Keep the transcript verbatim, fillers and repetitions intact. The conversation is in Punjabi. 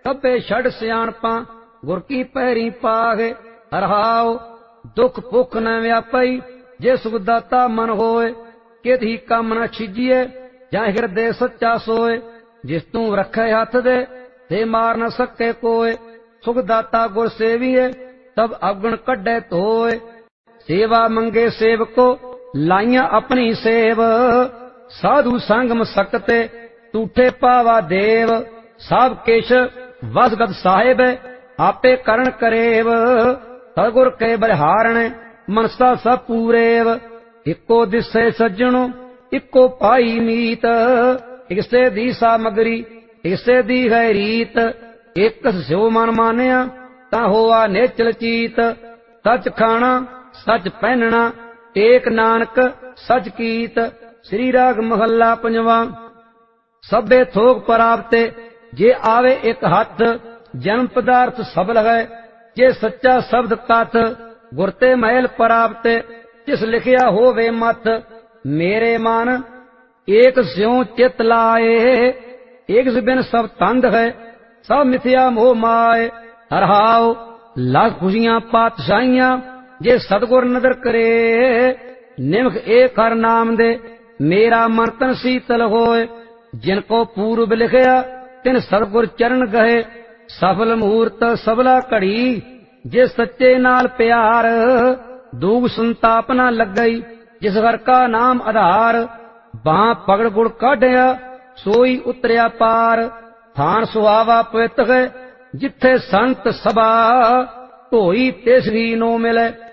कब्बे छड़ सियाणपां गुर की पैरी पागे। हरहाओ दुख भुख न व्यापई जे सुखदाता मन होए। कित ही कम न छिजिए ਜਾਂ ਹਿਰਦੇ ਸੱਚਾ ਸੋਏ। ਜਿਸ ਤੂੰ ਰੱਖੇ ਹੱਥ ਦੇ ਤੇ ਮਾਰ न ਸਕੇ ਕੋਏ। ਸੁਖ ਦਾਤਾ ਗੁਰ ਸੇਵੀਏ ਤਬ ਅਵਗੁਣ ਕੱਢੇ ਧੋਏ। ਸੇਵਾ ਮੰਗੇ ਸੇਵਕੋ ਲਾਈਆਂ ਆਪਣੀ ਸੇਵ। ਸਾਧੂ ਸੰਗ ਮਸਕਤੇ ਟੂਠੇ ਪਾਵਾ ਦੇਵ। ਸਭ ਕਿਛ ਵਸਗਤ ਸਾਹਿਬ ਆਪੇ ਕਰਨ ਕਰੇਵ। ਸਤਿਗੁਰ ਕੇ ਬਲਿਹਾਰਣ ਮਨਸਾ ਸਭ ਪੂਰੇਵ। ਇੱਕੋ ਦਿਸੇ ਸੱਜਣੋ ਇੱਕੋ ਪਾਈ ਮੀਤ। ਇਕਸੇ ਦੀ ਸਾਮਗਰੀ ਇਕਸੇ ਦੀ ਹੈ ਰੀਤ। ਇੱਕ ਸਿਉ ਮਨ ਮਾਨਿਆ ਤਾਂ ਹੋਆ ਨੇਚਲ ਚੀਤ। ਸੱਚ ਖਾਣਾ ਸੱਚ ਪਹਿਨਣਾ ਏਕ ਨਾਨਕ ਸੱਚ ਕੀਤ। ਸ੍ਰੀ ਰਾਗ ਮਹੱਲਾ ਪੰਜਵਾਂ। ਸਭੇ ਥੋਕ ਪ੍ਰਾਪਤੇ ਜੇ ਆਵੇ ਇੱਕ ਹੱਥ। ਜਨਮ ਪਦਾਰਥ ਸਬਲ ਹੈ ਜੇ ਸੱਚਾ ਸ਼ਬਦ ਕਥ। ਗੁਰ ਤੇ ਮਹਿਲ ਪ੍ਰਾਪਤੇ ਜਿਸ ਲਿਖਿਆ ਹੋਵੇ ਮਥ। मेरे मन एक स्यों चित लाए। एक बिन सब तंद है सब मिथ्या मोह माए। हरहाओ लख खुशियां पातशाहियां जे सतगुर नदर करे। निमख एक हर नाम दे मेरा मन तन शीतल होए। जिनको पूर्व लिखया तिन सतगुर चरण गए। सफल मुहूर्त सबला घड़ी जे सच्चे नाल प्यार। दूग संताप न लग गई जिस घर का नाम आधार। बां पगड़ गुड़ काढ़िया सोई उतरिया पार। थान सुहावा पवित्र है जिथे संत सभा। ढोई तेसगी नो मिले